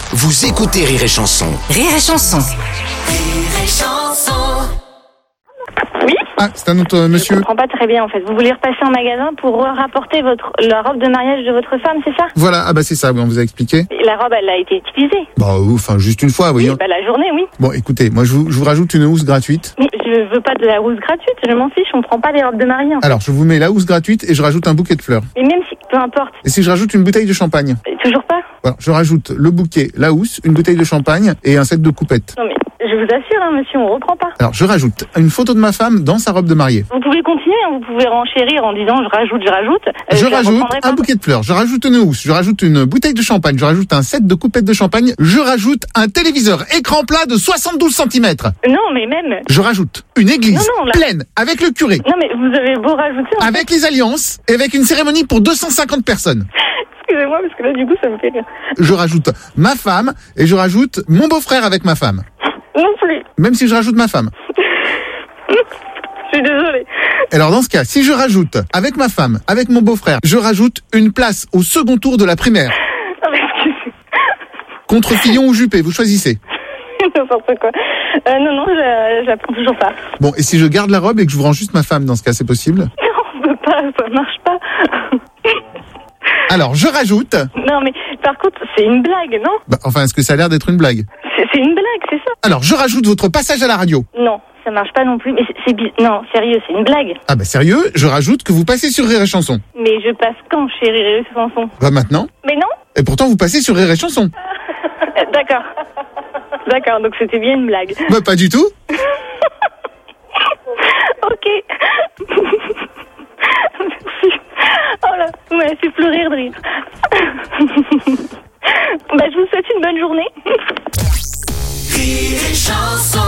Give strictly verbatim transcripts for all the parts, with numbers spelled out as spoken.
Vous écoutez Rire et Chanson. Rire et Chanson. Rire et Chanson. Oui. Ah, c'est un autre euh, Je monsieur. comprends pas très bien en fait. Vous voulez repasser en magasin pour rapporter votre la robe de mariage de votre femme, c'est ça? Voilà, ah bah c'est ça, oui, on vous a expliqué. Et la robe, elle a été utilisée. Bah, euh, enfin, juste une fois, oui. Oui, bah la journée, oui. Bon, écoutez, moi je vous, je vous rajoute une housse gratuite. Mais je veux pas de la housse gratuite, je m'en fiche, on prend pas les robes de mariée. en fait. Alors, je vous mets la housse gratuite et je rajoute un bouquet de fleurs. Mais même si, peu importe, Et si je rajoute une bouteille de champagne? toujours pas. Voilà, je rajoute le bouquet, la housse, une bouteille de champagne et un set de coupettes. Non mais, je vous assure, hein, monsieur, on reprend pas. Alors, je rajoute une photo de ma femme dans sa robe de mariée. Vous pouvez continuer, hein, vous pouvez renchérir en disant je rajoute, je rajoute. Euh, Je la rajoute reprendrai pas. un bouquet de fleurs, je rajoute une housse, je rajoute une bouteille de champagne, je rajoute un set de coupettes de champagne, je rajoute un téléviseur écran plat de soixante-douze centimètres. Non mais même. Je rajoute une église Non, non, là- pleine avec le curé, Non mais vous avez beau rajouter. en avec les alliances et avec une cérémonie pour deux cent cinquante personnes. fait- Excusez-moi parce que là du coup ça me fait rire. Je rajoute ma femme et je rajoute mon beau-frère avec ma femme. Non plus. Même si je rajoute ma femme. Je suis désolée. Alors dans ce cas, si je rajoute avec ma femme, avec mon beau-frère, je rajoute une place au second tour de la primaire. Non mais excusez. Contre Fillon ou Juppé, vous choisissez. N'importe quoi. Euh, non, non, je- j'apprends toujours pas. Bon, et si je garde la robe et que je vous rends juste ma femme, dans ce cas, c'est possible? Non, on peut pas, ça marche pas. Alors, je rajoute... Non, mais par contre, c'est une blague, non? Bah, enfin, est-ce que ça a l'air d'être une blague? C'est c'est une blague, c'est ça? Alors, je rajoute votre passage à la radio. Non, ça marche pas non plus. Mais c'est- c'est bi- non, sérieux, c'est une blague. Ah bah sérieux, je rajoute que vous passez sur Rire et Chanson. Mais je passe quand chez Rire et Chanson? Bah maintenant. Mais non? Et pourtant, vous passez sur Rire et Chanson. Euh, D'accord. D'accord, donc c'était bien une blague. Bah pas du tout. Ok. Merci. Oh là, vous m'avez fait pleurer de rire. Bah, je vous souhaite une bonne journée. Rire et Chanson.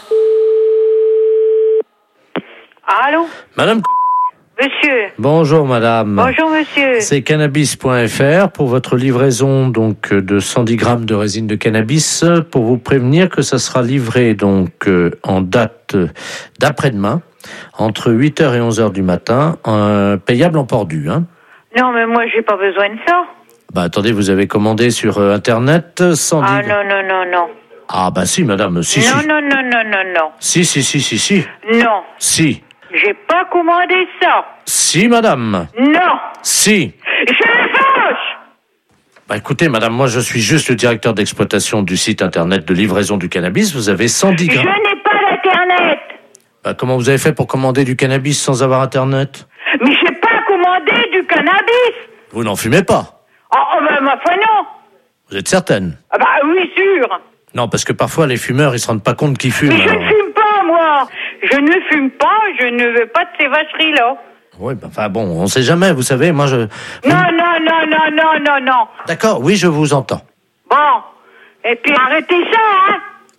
Allô, Madame, monsieur. bonjour madame. Bonjour, monsieur. C'est cannabis point F R pour votre livraison donc de cent dix grammes de résine de cannabis, pour vous prévenir que ça sera livré donc euh, en date d'après-demain entre huit heures et onze heures du matin, euh, payable en port dû. Hein. Non, mais moi, j'ai pas besoin de ça. Bah attendez, vous avez commandé sur euh, internet cent dix. Ah, non, non, non, non. Ah bah si madame, si non, si. non, non, non, non, non. Si si si si si. Non, Si. j'ai pas commandé ça. Si madame. Non. Si. Je me fâche. Bah écoutez madame, moi je suis juste le directeur d'exploitation du site internet de livraison du cannabis. Vous avez cent dix Je grammes. n'ai pas d'internet. Bah, comment vous avez fait pour commander du cannabis sans avoir internet? Mais j'ai pas commandé du cannabis. Vous n'en fumez pas? Oh, oh ben, ma foi, non. Vous êtes certaine? Ah bah oui, sûr. Non, parce que parfois les fumeurs ils se rendent pas compte qu'ils fument. Mais je alors. ne fume pas, moi. Je ne fume pas, je ne veux pas de ces vacheries-là. Oui, bah, enfin bon, on sait jamais, vous savez, moi je... Non, non, non, non, non, non, non. D'accord, oui, je vous entends. Bon. Et puis arrêtez ça, hein.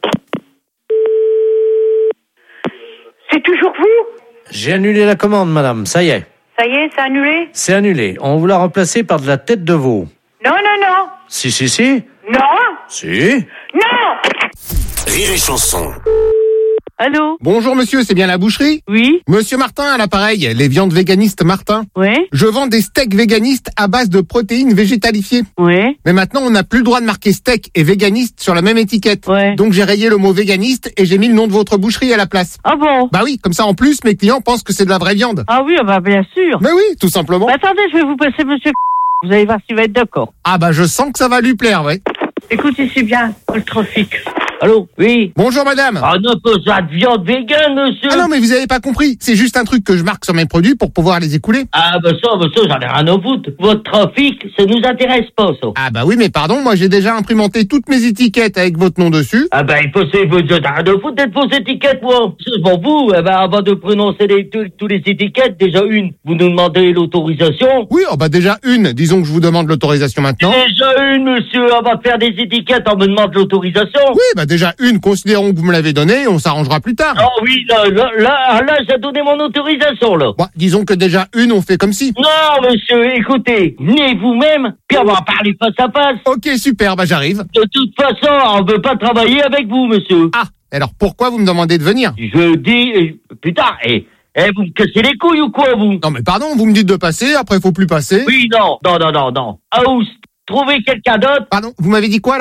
C'est toujours vous? J'ai annulé la commande, madame, ça y est. Ça y est, c'est annulé? C'est annulé. On vous l'a remplacé par de la tête de veau. Non, non, non. Si, si, si. Non. Si. Non. Rire et Chanson. Allô? Bonjour monsieur, c'est bien la boucherie? Oui? Monsieur Martin à l'appareil, les viandes véganistes Martin. Ouais? Je vends des steaks véganistes à base de protéines végétalifiées. Ouais? Mais maintenant, on n'a plus le droit de marquer steak et véganiste sur la même étiquette. Ouais. Donc j'ai rayé le mot véganiste et j'ai mis le nom de votre boucherie à la place. Ah bon? Bah oui, comme ça en plus, mes clients pensent que c'est de la vraie viande. Ah oui, ah bah bien sûr. Bah oui, tout simplement. Bah, attendez, je vais vous passer monsieur. Vous allez voir s'il va être d'accord. Ah bah je sens que ça va lui plaire, ouais. Écoute ici bien, le trafic. Allô? Oui? Bonjour madame. Ah non, pas ça de viande vegan, monsieur. Ah non, mais vous avez pas compris. C'est juste un truc que je marque sur mes produits pour pouvoir les écouler. Ah bah ça, bah ça, j'en ai rien à foutre. Votre trafic, ça nous intéresse pas, ça. Ah bah oui, mais pardon, moi j'ai déjà imprimanté toutes mes étiquettes avec votre nom dessus. Ah bah il faut c'est vous j'en ai rien à foutre d'être vos étiquettes, moi. Je m'en fous. Eh ben, avant de prononcer les, tous, tous les étiquettes, déjà une, vous nous demandez l'autorisation. Oui, oh bah déjà une, disons que je vous demande l'autorisation maintenant. Déjà une, monsieur, avant de faire des étiquettes, on me demande l'autorisation. Oui, bah déjà une, considérons que vous me l'avez donnée, on s'arrangera plus tard. Ah oui, là, là, là, là, j'ai donné mon autorisation, là. Bon, disons que déjà une, on fait comme si. Non, monsieur, écoutez, venez vous-même, puis on va en parler face à face. Ok, super, bah j'arrive. De toute façon, on veut pas travailler avec vous, monsieur. Ah, alors pourquoi vous me demandez de venir? Je dis, euh, putain, eh, eh, vous me cassez les couilles ou quoi, vous? Non mais pardon, vous me dites de passer, après faut plus passer. Oui, non, non, non, non, non. House, trouvez quelqu'un d'autre. Pardon, vous m'avez dit quoi là?